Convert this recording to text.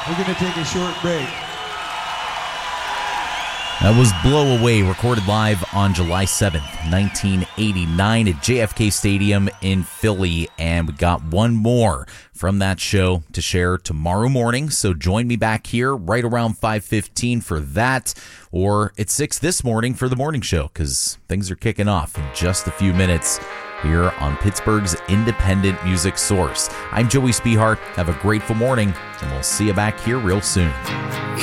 We're going to take a short break. That was Blow Away, recorded live on July 7th, 1989 at JFK Stadium in Philly. And we got one more from that show to share tomorrow morning. So join me back here right around 5:15 for that, or at 6 this morning for the morning show, because things are kicking off in just a few minutes here on Pittsburgh's independent music source. I'm Joey Spihart. Have a grateful morning, and we'll see you back here real soon.